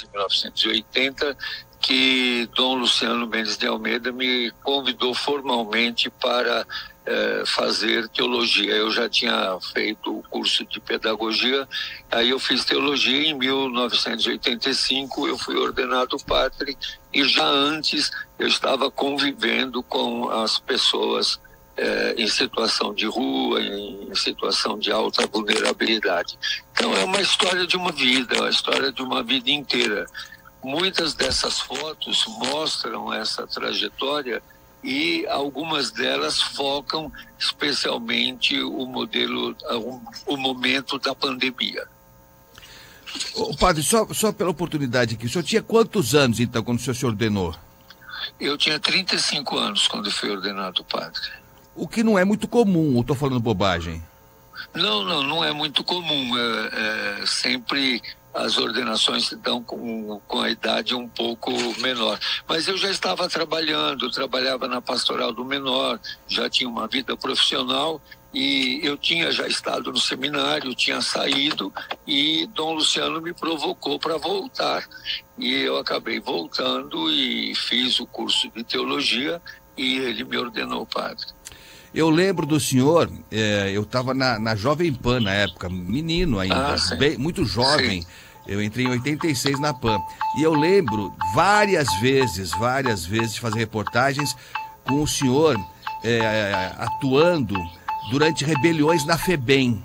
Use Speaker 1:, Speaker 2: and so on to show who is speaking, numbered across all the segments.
Speaker 1: de 1980, que Dom Luciano Mendes de Almeida me convidou formalmente para fazer teologia. Eu já tinha feito o curso de pedagogia, aí eu fiz teologia. Em 1985 eu fui ordenado padre, e já antes eu estava convivendo com as pessoas em situação de rua, em situação de alta vulnerabilidade. Então é uma história de uma vida, é uma história de uma vida inteira. Muitas dessas fotos mostram essa trajetória, e algumas delas focam especialmente o momento da pandemia.
Speaker 2: Ô, padre, só pela oportunidade aqui, o senhor tinha quantos anos, então, quando o senhor se ordenou?
Speaker 1: Eu tinha 35 anos quando fui ordenado padre.
Speaker 2: O que não é muito comum, ou estou falando bobagem?
Speaker 1: Não é muito comum. Sempre as ordenações se dão com a idade um pouco menor. Mas eu já estava trabalhando, trabalhava na Pastoral do Menor, já tinha uma vida profissional, e eu tinha já estado no seminário, tinha saído, e Dom Luciano me provocou para voltar. E eu acabei voltando e fiz o curso de teologia, e ele me ordenou padre.
Speaker 2: Eu lembro do senhor, eu estava na Jovem Pan na época, menino ainda, muito jovem. Sim. Eu entrei em 86 na PAN. E eu lembro várias vezes de fazer reportagens com o senhor atuando durante rebeliões na FEBEM,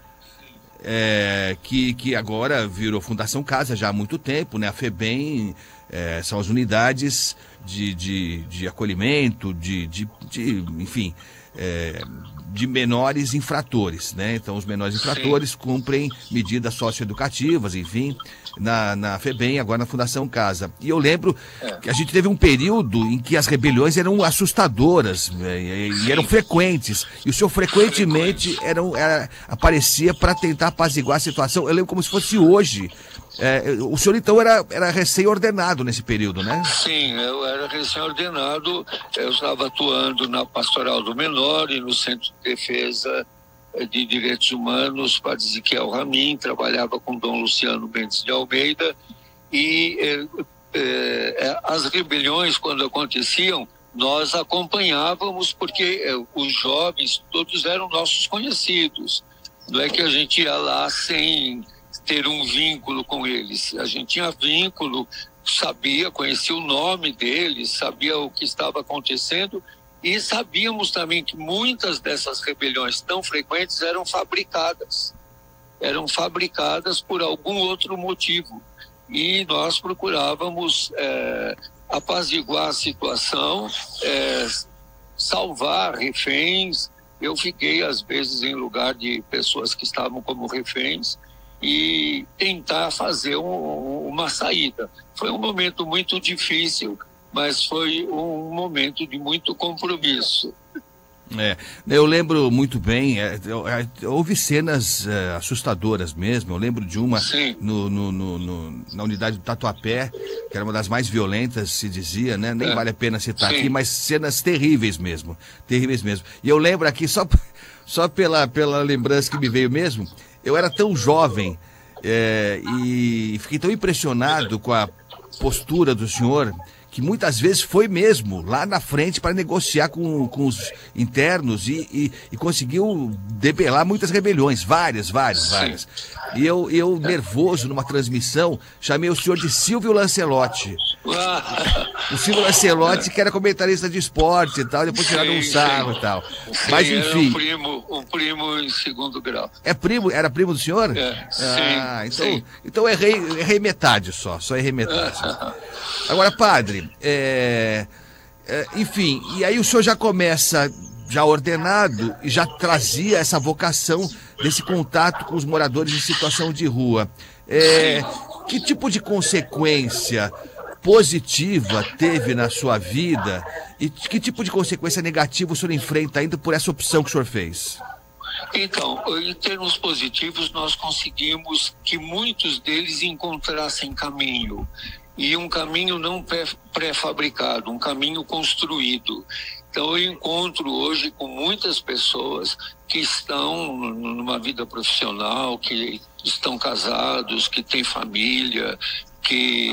Speaker 2: que agora virou Fundação Casa já há muito tempo, né? A FEBEM são as unidades de acolhimento, enfim, de menores infratores, né? Então os menores infratores Sim. cumprem medidas socioeducativas, enfim, na FEBEM, agora na Fundação Casa. E eu lembro que a gente teve um período em que as rebeliões eram assustadoras, e eram frequentes, e o senhor frequentemente aparecia para tentar apaziguar a situação. Eu lembro como se fosse hoje. O senhor então era recém-ordenado nesse período, né?
Speaker 1: Sim, eu era recém-ordenado. Eu estava atuando na Pastoral do Menor e no Centro de Defesa de Direitos Humanos, Padre Ezequiel Ramin, trabalhava com Dom Luciano Mendes de Almeida, e as rebeliões, quando aconteciam, nós acompanhávamos, porque os jovens todos eram nossos conhecidos. Não é que a gente ia lá sem ter um vínculo com eles. A gente tinha vínculo, conhecia o nome deles, sabia o que estava acontecendo, e sabíamos também que muitas dessas rebeliões tão frequentes eram fabricadas por algum outro motivo, e nós procurávamos apaziguar a situação, salvar reféns. Eu fiquei às vezes em lugar de pessoas que estavam como reféns, e tentar fazer uma saída. Foi um momento muito difícil, mas foi um momento de muito compromisso.
Speaker 2: Eu lembro muito bem, houve cenas assustadoras mesmo. Eu lembro de uma na unidade do Tatuapé, que era uma das mais violentas, se dizia, né? Nem vale a pena citar aqui, mas cenas terríveis mesmo. E eu lembro aqui, só pela lembrança que me veio mesmo, eu era tão jovem e fiquei tão impressionado com a postura do senhor, que muitas vezes foi mesmo lá na frente para negociar com os internos e conseguiu debelar muitas rebeliões, várias. E eu nervoso, numa transmissão, chamei o senhor de Silvio Lancelotti. O Silvio Lancelotti, que era comentarista de esporte e tal, depois tiraram um sarro e tal. Mas enfim.
Speaker 1: Era um primo em segundo grau.
Speaker 2: Era primo do senhor? Então errei metade só errei metade. Agora, padre, enfim, e aí o senhor já começa, já ordenado, e já trazia essa vocação desse contato com os moradores em situação de rua. Que tipo de consequência positiva teve na sua vida e que tipo de consequência negativa o senhor enfrenta ainda por essa opção que o senhor fez?
Speaker 1: Então, em termos positivos, nós conseguimos que muitos deles encontrassem caminho. E um caminho não pré-fabricado, um caminho construído. Então eu encontro hoje com muitas pessoas que estão numa vida profissional, que estão casados, que têm família, que